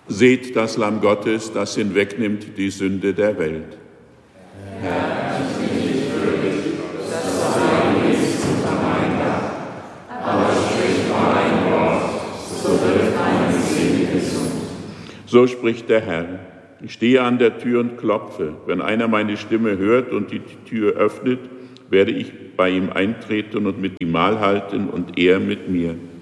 Seht das Lamm Gottes, das hinwegnimmt die Sünde der Welt. Herr, ich bin nicht würdig, dass du eingehst unter mein Dach, aber sprich nur ein Wort, so wird meine Seele gesund. So spricht der Herr. Ich stehe an der Tür und klopfe. Wenn einer meine Stimme hört und die Tür öffnet, werde ich bei ihm eintreten und mit ihm Mahl halten und er mit mir.